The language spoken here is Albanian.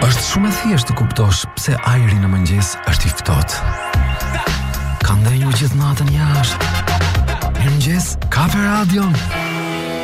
Është shumë e thjeshtë të kuptosh pse ajri në mëngjes është I ftohtë. Ka ndenjur gjithë natën jashtë. Mirëmëngjes, Kafe Radion.